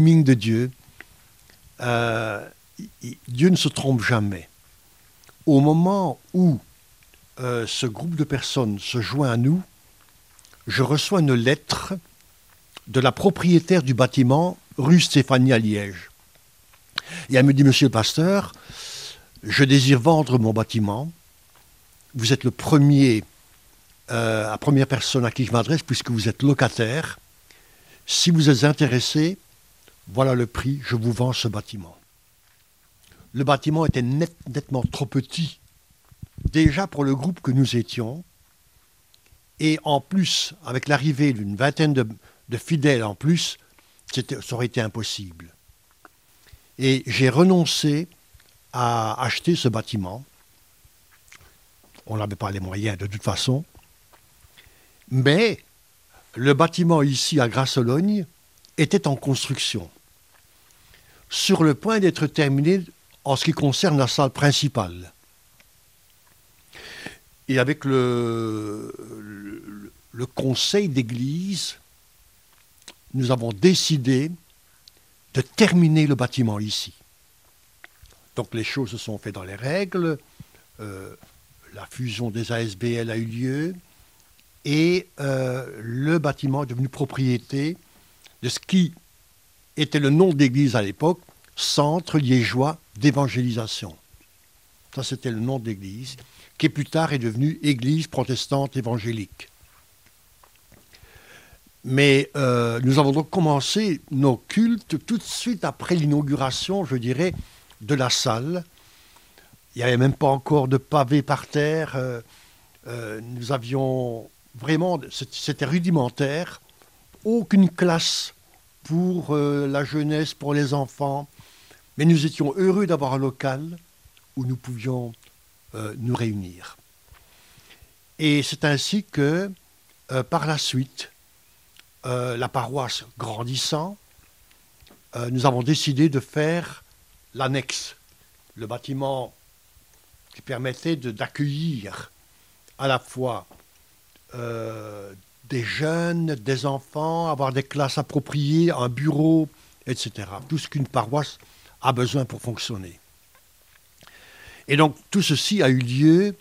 timing de Dieu, Dieu ne se trompe jamais. Au moment où ce groupe de personnes se joint à nous, je reçois une lettre de la propriétaire du bâtiment rue Stéphanie à Liège. Et elle me dit, monsieur le pasteur, je désire vendre mon bâtiment. Vous êtes le premier, la première personne à qui je m'adresse puisque vous êtes locataire. Si vous êtes intéressé, voilà le prix, je vous vends ce bâtiment. Le bâtiment était nettement trop petit, déjà pour le groupe que nous étions. Et en plus, avec l'arrivée d'une vingtaine de fidèles en plus, ça aurait été impossible. Et j'ai renoncé à acheter ce bâtiment. On n'avait pas les moyens de toute façon. Mais le bâtiment ici à Grasse-Sologne était en construction, sur le point d'être terminé en ce qui concerne la salle principale. Et avec le conseil d'église, nous avons décidé de terminer le bâtiment ici. Donc les choses se sont faites dans les règles, la fusion des ASBL a eu lieu, et le bâtiment est devenu propriété de ce qui était le nom d'église à l'époque, Centre liégeois d'évangélisation. Ça, c'était le nom d'église, qui plus tard est devenu Église protestante évangélique. Mais nous avons donc commencé nos cultes tout de suite après l'inauguration, je dirais, de la salle. Il n'y avait même pas encore de pavés par terre. Nous avions vraiment, c'était rudimentaire, aucune classe pour la jeunesse, pour les enfants. Mais nous étions heureux d'avoir un local où nous pouvions nous réunir. Et c'est ainsi que, par la suite, la paroisse grandissant, nous avons décidé de faire l'annexe, le bâtiment qui permettait d'accueillir à la fois des jeunes, des enfants, avoir des classes appropriées, un bureau, etc. Tout ce qu'une paroisse a besoin pour fonctionner. Et donc tout ceci a eu lieu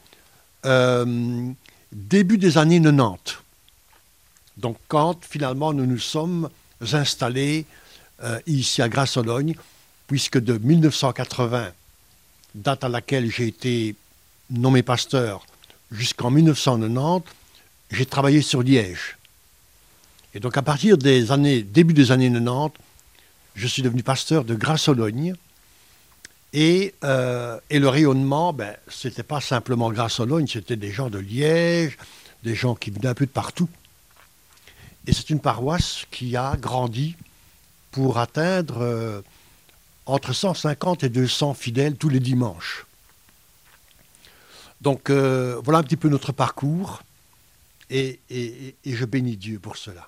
début des années 90. Donc quand finalement nous nous sommes installés ici à Grasse-Sologne, puisque de 1980, date à laquelle j'ai été nommé pasteur, jusqu'en 1990, j'ai travaillé sur Liège. Et donc à partir des années, début des années 90, je suis devenu pasteur de Grasse-Sologne. Et le rayonnement, ce n'était pas simplement Grasse-Sologne, c'était des gens de Liège, des gens qui venaient un peu de partout. Et c'est une paroisse qui a grandi pour atteindre entre 150 et 200 fidèles tous les dimanches. Donc voilà un petit peu notre parcours et je bénis Dieu pour cela.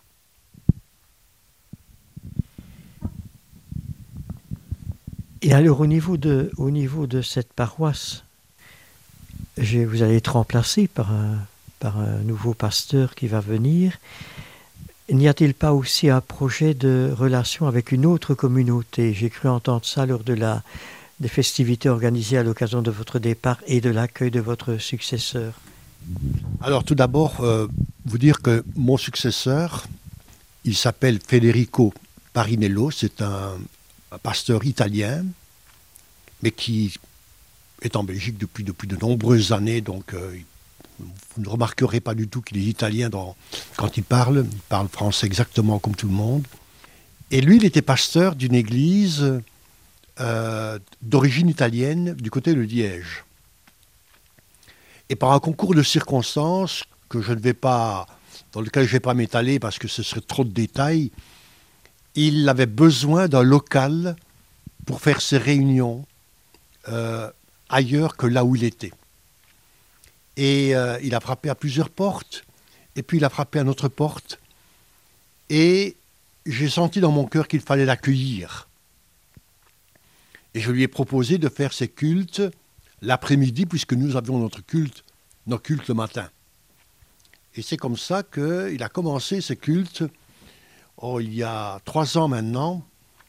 Et alors au niveau de cette paroisse, vous allez être remplacé par un nouveau pasteur qui va venir. N'y a-t-il pas aussi un projet de relation avec une autre communauté? J'ai cru entendre ça lors des festivités organisées à l'occasion de votre départ et de l'accueil de votre successeur. Alors tout d'abord, vous dire que mon successeur, il s'appelle Federico Parinello, c'est un pasteur italien, mais qui est en Belgique depuis de nombreuses années, donc vous ne remarquerez pas du tout qu'il est italien quand il parle français exactement comme tout le monde. Et lui, il était pasteur d'une église d'origine italienne du côté de Liège. Et par un concours de circonstances dans lequel je ne vais pas m'étaler parce que ce serait trop de détails, il avait besoin d'un local pour faire ses réunions ailleurs que là où il était. Et il a frappé à plusieurs portes, et puis il a frappé à notre porte, et j'ai senti dans mon cœur qu'il fallait l'accueillir. Et je lui ai proposé de faire ses cultes l'après-midi, puisque nous avions nos cultes le matin. Et c'est comme ça qu'il a commencé ses cultes, il y a 3 ans maintenant,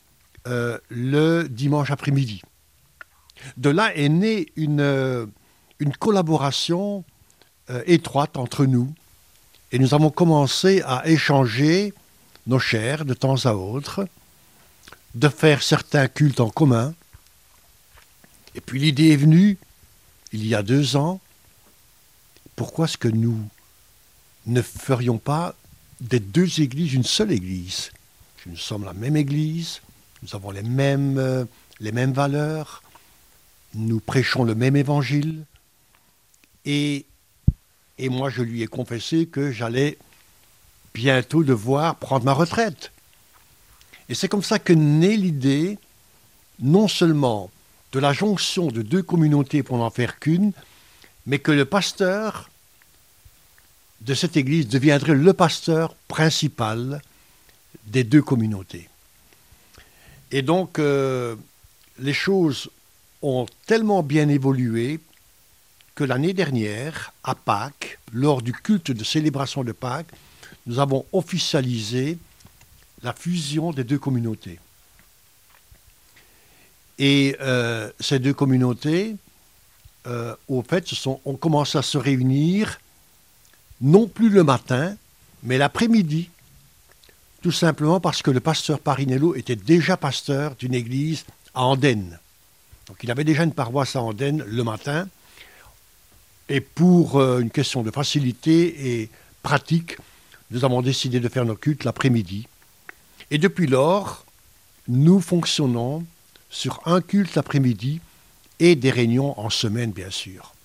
le dimanche après-midi. De là est née une collaboration étroite entre nous. Et nous avons commencé à échanger nos chairs de temps à autre, de faire certains cultes en commun. Et puis l'idée est venue, il y a 2 ans, pourquoi est-ce que nous ne ferions pas des 2 églises une seule église? Nous sommes la même église, nous avons les mêmes valeurs, nous prêchons le même évangile, et moi je lui ai confessé que j'allais bientôt devoir prendre ma retraite. Et c'est comme ça que naît l'idée, non seulement de la jonction de 2 communautés pour n'en faire qu'une, mais que le pasteur de cette église deviendrait le pasteur principal des 2 communautés. Et donc, les choses ont tellement bien évolué que l'année dernière, à Pâques, lors du culte de célébration de Pâques, nous avons officialisé la fusion des 2 communautés. Et ces 2 communautés, au fait, ont commencé à se réunir, non plus le matin, mais l'après-midi, tout simplement parce que le pasteur Parinello était déjà pasteur d'une église à Andenne. Donc il avait déjà une paroisse à Andenne le matin, et pour une question de facilité et pratique, nous avons décidé de faire nos cultes l'après-midi. Et depuis lors, nous fonctionnons sur un culte l'après-midi et des réunions en semaine, bien sûr.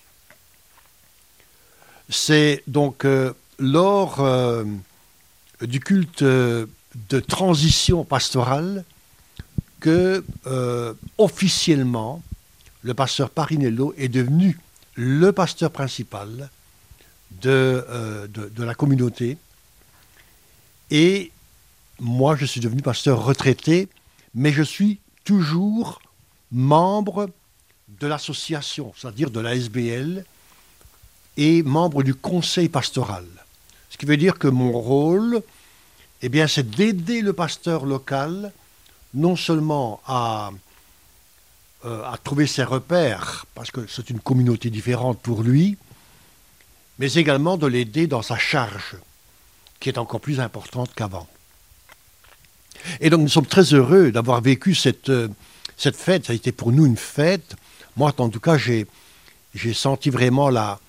C'est donc lors du culte de transition pastorale que, officiellement, le pasteur Parinello est devenu le pasteur principal de la communauté. Et moi, je suis devenu pasteur retraité, mais je suis toujours membre de l'association, c'est-à-dire de la SBL, et membre du conseil pastoral. Ce qui veut dire que mon rôle, eh bien, c'est d'aider le pasteur local, non seulement à trouver ses repères, parce que c'est une communauté différente pour lui, mais également de l'aider dans sa charge, qui est encore plus importante qu'avant. Et donc nous sommes très heureux d'avoir vécu cette fête. Ça a été pour nous une fête. Moi, en tout cas, j'ai senti vraiment la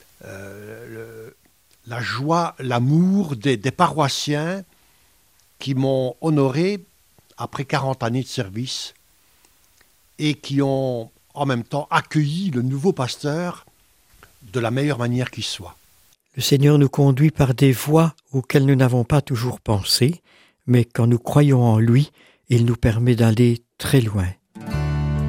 joie, l'amour des paroissiens qui m'ont honoré après 40 années de service et qui ont en même temps accueilli le nouveau pasteur de la meilleure manière qui soit. Le Seigneur nous conduit par des voies auxquelles nous n'avons pas toujours pensé, mais quand nous croyons en lui, il nous permet d'aller très loin.